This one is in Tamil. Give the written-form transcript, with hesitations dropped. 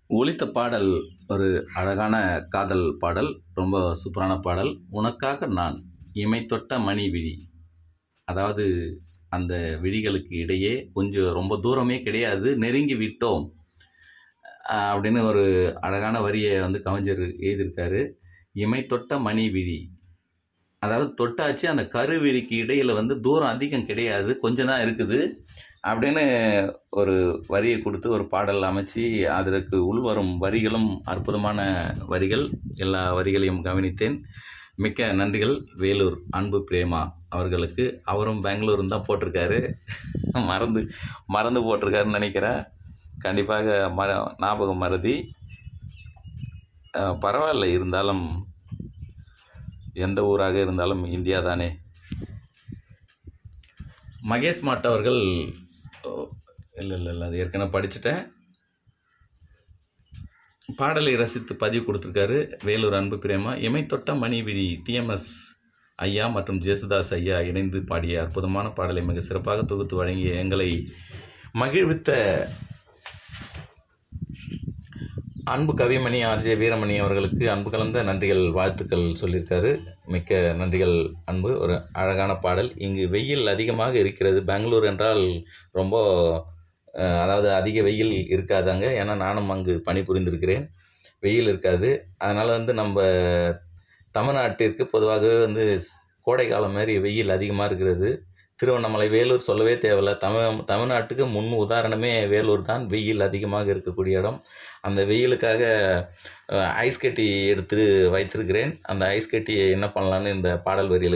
ஒலித்த பாடல் ஒரு அழகான காதல் பாடல். ரொம்ப சூப்பரான பாடல். உனக்காக நான் இமை தொட்ட மணி விழி. அதாவது அந்த விழிகளுக்கு இடையே கொஞ்சம் ரொம்ப தூரமே கிடையாது, நெருங்கி விட்டோம் அப்படின்னு ஒரு அழகான வரியை கவிஞர் எழுதியிருக்காரு. இமை தொட்ட மணி விழி, அதாவது தொட்டாச்சு, அந்த கருவிழிக்கு இடையில் தூரம் அதிகம் கிடையாது, கொஞ்சம் தான் இருக்குது அப்படின்னு ஒரு வரியை கொடுத்து ஒரு பாடல் அமைச்சு அதற்கு உள்வரும் வரிகளும் அற்புதமான வரிகள். எல்லா வரிகளையும் கவனித்தேன். மிக்க நன்றிகள் வேலூர் அன்பு பிரேமா அவர்களுக்கு. அவரும் பெங்களூர் தான் போட்டிருக்காரு, மறந்து போட்டிருக்காருன்னு நினைக்கிறேன். கண்டிப்பாக ஞாபகம் மறதி. பரவாயில்ல, இருந்தாலும் எந்த ஊராக இருந்தாலும் இந்தியா தானே. மகேஷ் மாட் அவர்கள் இல்லை அது ஏற்கனவே படிச்சுட்டேன். பாடலை ரசித்து பதிவு கொடுத்துருக்காரு வேலூர் அன்பு பிரேமா. இமை தொட்ட மணி விழி டிஎம்எஸ் ஐயா மற்றும் ஜேசுதாஸ் ஐயா இணைந்து பாடிய அற்புதமான பாடலை மிக சிறப்பாக தொகுத்து வழங்கிய எங்களை மகிழ்வித்த அன்பு கவிமணி ஆர்ஜே வீரமணி அவர்களுக்கு அன்பு கலந்த நன்றிகள், வாழ்த்துக்கள் சொல்லியிருக்காரு. மிக்க நன்றிகள் அன்பு. ஒரு அழகான பாடல். இங்கு வெயில் அதிகமாக இருக்கிறது. பெங்களூர் என்றால் ரொம்ப அதாவது அதிக வெயில் இருக்காதாங்க. ஏன்னா நானும் அங்கு பணிபுரிந்திருக்கிறேன். வெயில் இருக்காது. அதனால் நம்ம தமிழ்நாட்டிற்கு பொதுவாகவே கோடை காலம் மாதிரி வெயில் அதிகமாக இருக்கிறது. திருவண்ணாமலை, வேலூர் சொல்லவே தேவையில்லை. தமிழ்நாட்டுக்கு முன் உதாரணமே வேலூர் தான், வெயில் அதிகமாக இருக்கக்கூடிய இடம். அந்த வெயிலுக்காக ஐஸ் கட்டி எடுத்து வைத்திருக்கிறேன். அந்த ஐஸ் கட்டியை என்ன பண்ணலான்னு இந்த பாடல் வரியில்